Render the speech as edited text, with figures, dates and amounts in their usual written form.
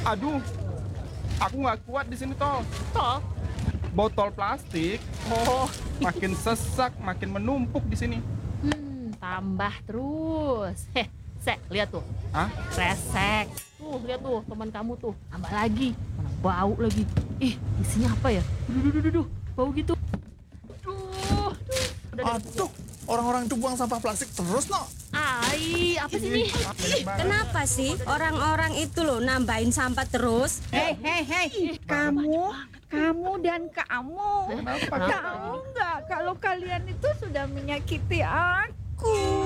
Aduh, aku nggak kuat di sini toh. Toh? Botol plastik Oh, makin sesak, makin menumpuk di sini. tambah terus. Lihat tuh. Ah, Resek. Tuh, lihat tuh, teman kamu tuh. Tambah lagi. Mana bau lagi. Ih, isinya apa ya? Duh, bau gitu. Duh. Udah deh. Aduh, orang-orang itu buang sampah plastik terus, no. Apa sih ini? banyak banget. Kenapa sih orang-orang itu loh nambahin sampah terus? Hei, kamu dan kamu. Kenapa? Tahu nggak kalau kalian itu sudah menyakiti aku?